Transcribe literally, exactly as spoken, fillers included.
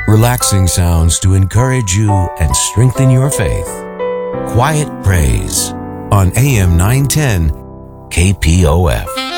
Relaxing sounds to encourage you and strengthen your faith. Quiet Praise on A M nine ten K P O F.